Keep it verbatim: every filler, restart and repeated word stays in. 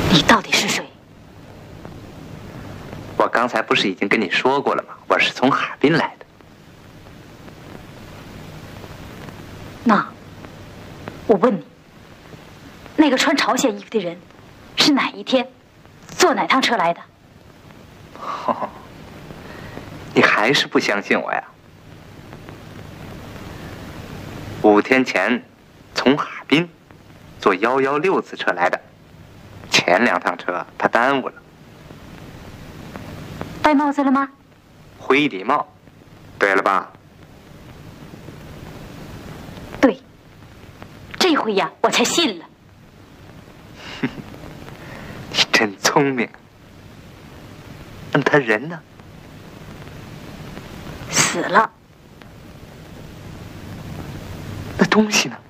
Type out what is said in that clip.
你到底是谁？ 我刚才不是已经跟你说过了吗？我是从哈尔滨来的。 那，我问你，那个穿朝鲜衣服的人，是哪一天，坐哪趟车来的？ 哦，你还是不相信我呀？五天前，从哈尔滨坐幺幺六次车来的，前两趟车他耽误了。 戴帽子了吗？ 灰礼帽，对了吧？ 对，这回呀，我才信了。 你真聪明。那他人呢？ 死了。 那东西呢？